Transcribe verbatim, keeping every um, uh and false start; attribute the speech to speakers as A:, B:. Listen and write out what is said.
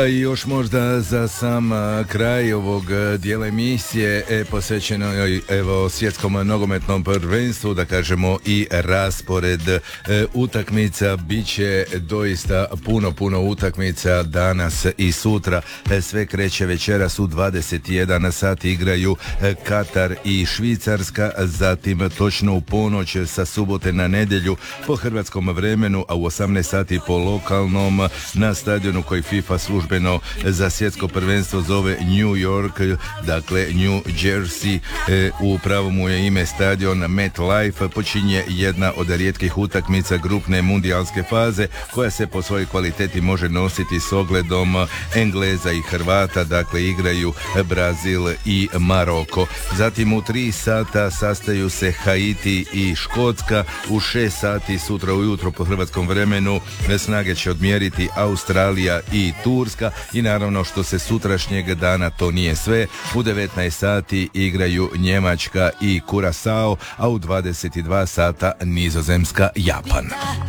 A: I još možda za sam kraj ovog dijela emisije e, posvećeno evo svjetskom nogometnom prvenstvu, da kažemo i raspored e, utakmica. Biće doista puno, puno utakmica danas i sutra. E, sve kreće večeras u dvadeset jedan sati, igraju e, Katar i Švicarska, zatim točno u ponoć sa subote na nedjelju po hrvatskom vremenu, a u osamnaest sati po lokalnom na stadionu koji FIFA službeno za svjetsko prvenstvo zove New York, dakle New Jersey, e, u pravom mu je ime stadion MetLife. Počinje jedna od rijetkih utakmica grupne mundijalske faze koja se po svojoj kvaliteti može nositi s ogledom Engleza i Hrvata, dakle igraju Brazil i Maroko. Zatim u tri sata sastaju se Haiti i Škotska, u šest sati sutra ujutro po hrvatskom vremenu snage će odmjeriti Australija i Turska. I naravno što se sutrašnjeg dana to nije sve, u devetnaest sati igraju Njemačka i Kurasao, a u dvadeset dva sata Nizozemska Japan.